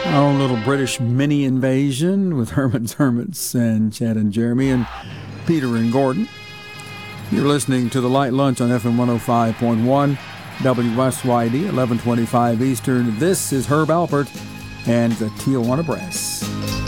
Our own little British mini invasion with Herman's Hermits and Chad and Jeremy and Peter and Gordon. You're listening to The Light Lunch on FM 105.1, WSYD, 1125 Eastern. This is Herb Alpert and the Tijuana Brass.